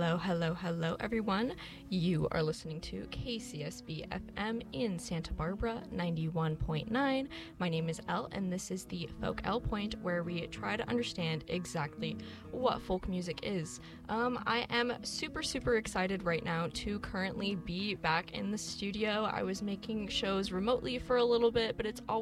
Hello, everyone. You are listening to KCSB FM in Santa Barbara, 91.9. My name is Elle, and this is the Folk Elle Point, where we try to understand exactly what folk music is. I am super excited right now to currently be back in the studio. I was making shows remotely for a little bit, but it's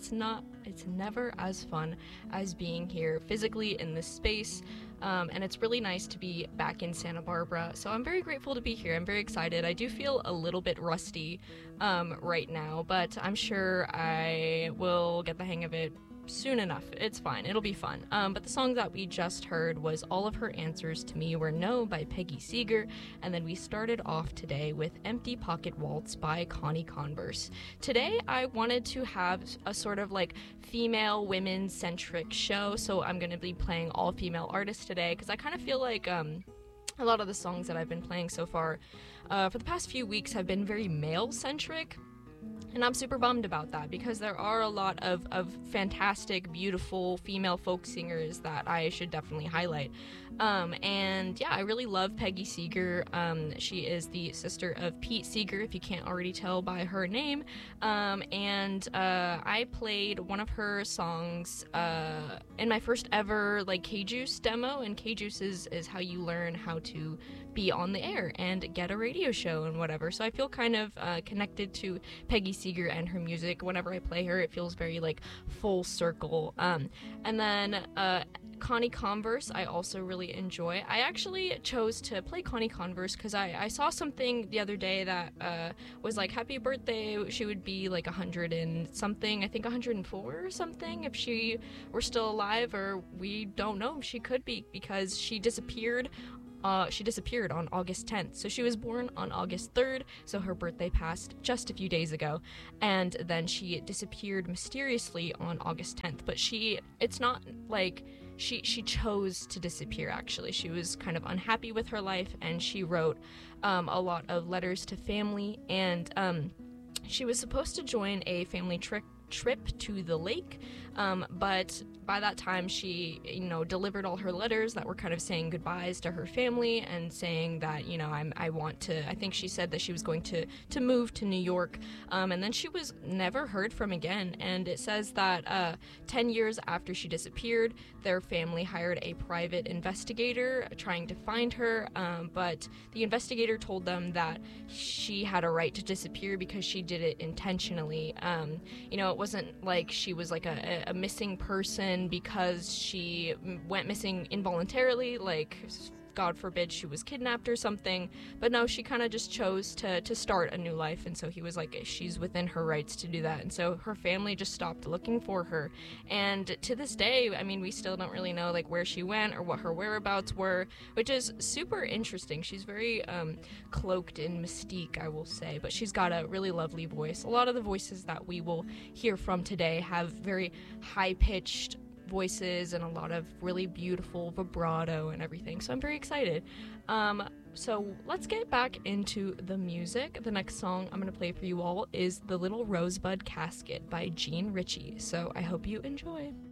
never as fun as being here physically in this space. And it's really nice to be back in Santa Barbara, so I'm very grateful to be here. I'm very excited. I do feel a little bit rusty right now, but I'm sure I will get the hang of it soon enough. It's fine. It'll be fun. But the song that we just heard was All of Her Answers to Me Were No by Peggy Seeger, and then we started off today with Empty Pocket Waltz by Connie Converse. Today I wanted to have a sort of like female women-centric show, so I'm going to be playing all female artists today because I kind of feel like a lot of the songs that I've been playing so far for the past few weeks have been very male-centric. And I'm super bummed about that because there are a lot of fantastic, beautiful female folk singers that I should definitely highlight. And yeah, I really love Peggy Seeger. She is the sister of Pete Seeger, if you can't already tell by her name. And I played one of her songs in my first ever like K-Juice demo, and K-Juice is how you learn how to be on the air and get a radio show and whatever. So I feel kind of connected to Peggy Seeger and her music. Whenever I play her, it feels very like full circle. And then Connie Converse I also really enjoy. I actually chose to play Connie Converse because I saw something the other day that was like, happy birthday, she would be like 100 and something, I think 104 or something if she were still alive, or we don't know, she could be because she disappeared. She disappeared on August 10th, so she was born on August 3rd, so her birthday passed just a few days ago, and then she disappeared mysteriously on August 10th, but it's not like she chose to disappear, actually. She was kind of unhappy with her life, and she wrote a lot of letters to family, and she was supposed to join a family trip to the lake, but by that time she, delivered all her letters that were kind of saying goodbyes to her family and saying that, I think she said that she was going to move to New York, and then she was never heard from again. And it says that 10 years after she disappeared, their family hired a private investigator trying to find her, but the investigator told them that she had a right to disappear because she did it intentionally. It wasn't like she was like a missing person because she went missing involuntarily, like God forbid she was kidnapped or something, but no, she kind of just chose to start a new life, and so he was like, she's within her rights to do that, and so her family just stopped looking for her, and to this day, I mean, we still don't really know like where she went or what her whereabouts were, which is super interesting. She's very cloaked in mystique, I will say, but she's got a really lovely voice. A lot of the voices that we will hear from today have very high-pitched voices and a lot of really beautiful vibrato and everything, so I'm very excited. So let's get back into the music. The next song I'm going to play for you all is The Little Rosebud Casket by Jean Ritchie, so I hope you enjoy.